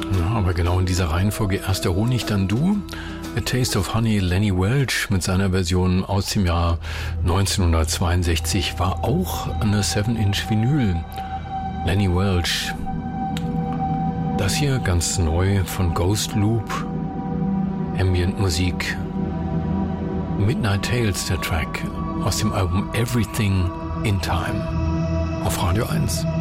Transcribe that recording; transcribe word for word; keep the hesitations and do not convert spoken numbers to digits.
Ja, aber genau in dieser Reihenfolge erst der Honig, dann du. A Taste of Honey, Lenny Welch mit seiner Version aus dem Jahr neunzehnhundertzweiundsechzig war auch eine seven inch Vinyl. Lenny Welch. Das hier ganz neu von Ghost Loop. Ambient Musik. Midnight Tales, der Track aus dem Album Everything in Time. Auf Radio eins.